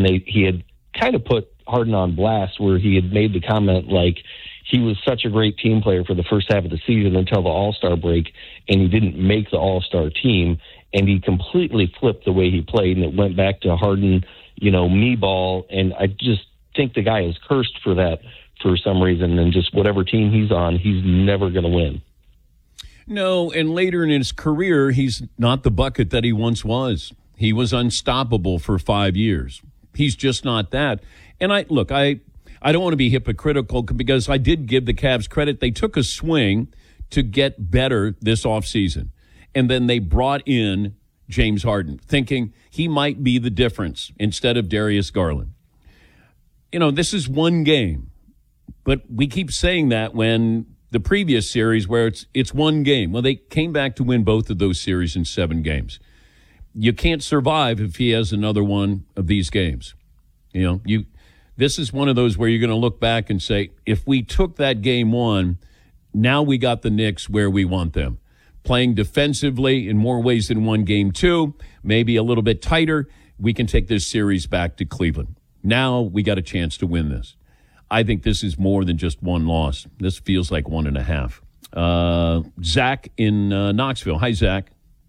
and he had kind of put Harden on blast, where he had made the comment like he was such a great team player for the first half of the season until the All-Star break, and he didn't make the All-Star team, and he completely flipped the way he played, and it went back to Harden, me ball, and I just think the guy is cursed for that for some reason, and just whatever team he's on, he's never going to win. No, and later in his career, he's not the bucket that he once was. He was unstoppable for 5 years. He's just not that. And I don't want to be hypocritical because I did give the Cavs credit. They took a swing to get better this offseason, and then they brought in James Harden, thinking he might be the difference instead of Darius Garland. This is one game, but we keep saying that when the previous series where it's one game. Well, they came back to win both of those series in 7 games. You can't survive if he has another one of these games. This is one of those where you're going to look back and say, if we took that game 1, now we got the Knicks where we want them. Playing defensively in more ways than one game 2, maybe a little bit tighter, we can take this series back to Cleveland. Now we got a chance to win this. I think this is more than just one loss. This feels like 1.5. Zach in Knoxville. Hi, Zach.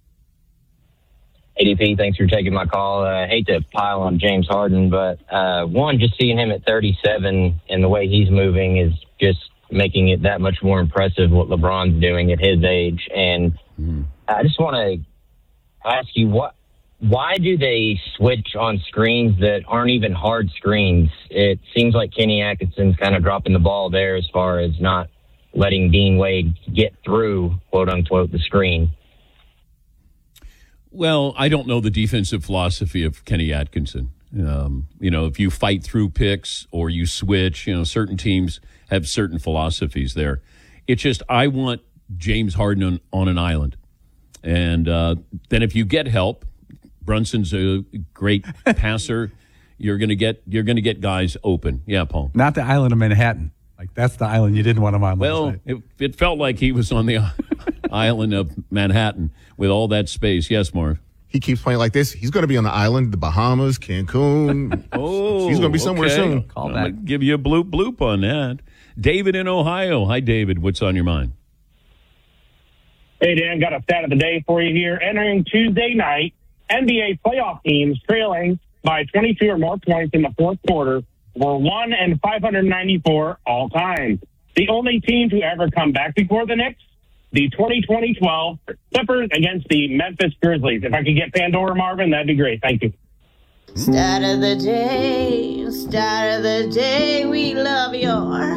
ADP, thanks for taking my call. I hate to pile on James Harden, but one, just seeing him at 37 and the way he's moving is just making it that much more impressive what LeBron's doing at his age. And I just want to ask you, why do they switch on screens that aren't even hard screens? It seems like Kenny Atkinson's kind of dropping the ball there as far as not letting Dean Wade get through, quote unquote, the screen. Well, I don't know the defensive philosophy of Kenny Atkinson. If you fight through picks or you switch, certain teams have certain philosophies there. It's just I want James Harden on an island. And then if you get help, Brunson's a great passer. You're going to get guys open. Yeah, Paul. Not the island of Manhattan. Like that's the island you didn't want him on. Well, it felt like he was on the island of Manhattan with all that space. Yes, Marv. He keeps playing like this. He's going to be on the island, the Bahamas, Cancun. He's going to be somewhere soon. I'm going to give you a bloop on that. David in Ohio. Hi, David. What's on your mind? Hey, Dan, got a stat of the day for you here. Entering Tuesday night, NBA playoff teams trailing by 22 or more points in the fourth quarter were 1-594 all time. The only team to ever come back before the Knicks, the 2012 Clippers against the Memphis Grizzlies. If I could get Pandora, Marvin, that'd be great. Thank you. Start of the day, we love your